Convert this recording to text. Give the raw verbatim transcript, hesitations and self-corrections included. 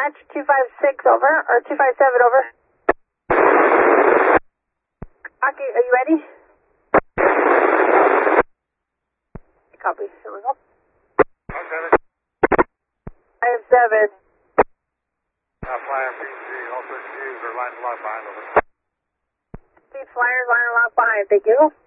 dispatch two five six over, or two five seven over. Okay, are you ready? Copy, here we go. five seven. Uh, flyer, P three, all search views or line to lock behind over. Speed flyers, line and lock behind, thank you.